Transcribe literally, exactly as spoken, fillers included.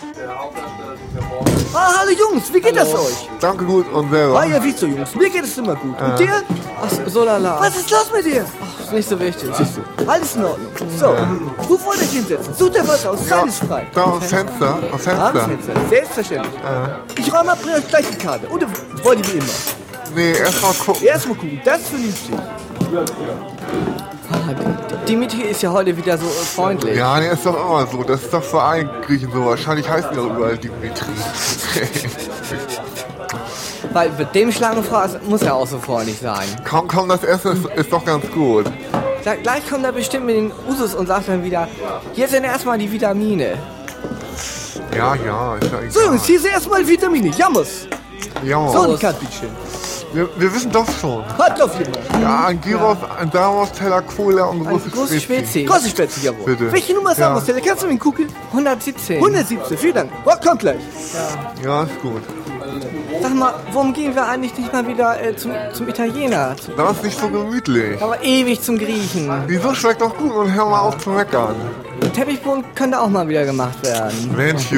Ah, hallo Jungs, wie geht das euch? Danke gut und selber. Ah ja, wie so Jungs, mir geht es immer gut. Und dir? Ach, so lala. Was ist los mit dir? Ist nicht so wichtig. Alles in Ordnung. So, wo wollt ihr euch hinsetzen? Sucht ihr was aus, Zeit ist frei. Da am Fenster, am Am Fenster. Fenster, selbstverständlich. Ich räume ab, bring euch gleich die Karte. Oder wollt ihr wie immer? Nee, erstmal gucken. Erstmal gucken, das ist vernünftig. Ah, Dimitri ist ja heute wieder so äh, freundlich. Ja, nee, ist doch immer so. Das ist doch für allen Griechen so. Wahrscheinlich heißen die auch überall Dimitri. Weil mit dem Schlangenfraß muss er auch so freundlich sein. komm, komm, das Essen ist, ist doch ganz gut. Da, gleich kommt er bestimmt mit den Usus und sagt dann wieder, hier sind erstmal die Vitamine. Ja, ja, ist ja egal. So Jungs, hier sind erstmal Vitamine. Jammers. Ja, So, die Karte, bitteschön. wir, wir wissen doch schon. Halt auf jemand. Ja, ein Gyros, ein Damos, Teller, Cola und Ein große großes Spezi. Große Spätzle, jawohl. Bitte. Welche Nummer ist Ja. Amos? Kannst du mir gucken? hundertsiebzehn. hundertsiebzehn, vielen Dank. Oh, kommt gleich. Ja, ist gut. Sag mal, warum gehen wir eigentlich nicht mal wieder äh, zum, zum Italiener? Zum, Das ist nicht so gemütlich. aber ewig zum Griechen. Wieso schmeckt doch gut und hör mal auf zu meckern. Teppichboden könnte auch mal wieder gemacht werden. Mensch,